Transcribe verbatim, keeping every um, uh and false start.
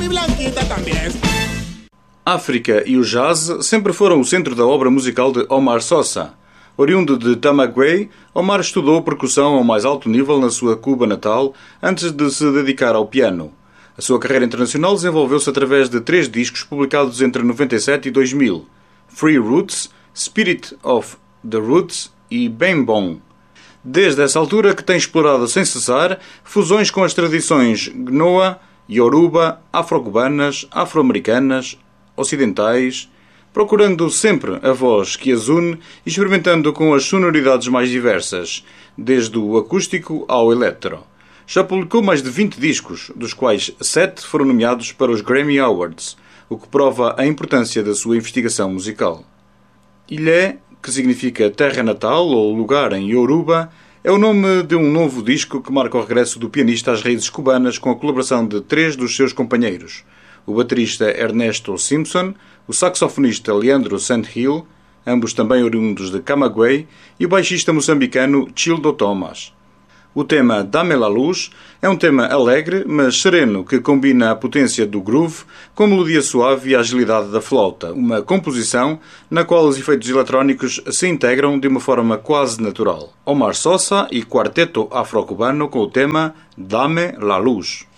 mi blanquita también. África e o jazz sempre foram o centro da obra musical de Omar Sosa. Oriundo de Camagüey, Omar estudou percussão ao mais alto nível na sua Cuba natal antes de se dedicar ao piano. A sua carreira internacional desenvolveu-se através de três discos publicados entre noventa e sete e dois mil: Free Roots, Spirit of the Roots e Bem Bom. Desde essa altura que tem explorado sem cessar fusões com as tradições Gnoa, Yoruba, afro-cubanas, afro-americanas, ocidentais, procurando sempre a voz que as une e experimentando com as sonoridades mais diversas, desde o acústico ao eletro. Já publicou mais de vinte discos, dos quais sete foram nomeados para os Grammy Awards, o que prova a importância da sua investigação musical. Ilé, que significa terra natal ou lugar em Yoruba, é o nome de um novo disco que marca o regresso do pianista às raízes cubanas com a colaboração de três dos seus companheiros: o baterista Ernesto Simpson, o saxofonista Leandro Sandhill, ambos também oriundos de Camagüey, e o baixista moçambicano Childo Thomas. O tema Dame la Luz é um tema alegre, mas sereno, que combina a potência do groove com a melodia suave e a agilidade da flauta, uma composição na qual os efeitos eletrónicos se integram de uma forma quase natural. Omar Sosa e Quarteto Afro-Cubano com o tema Dame la Luz.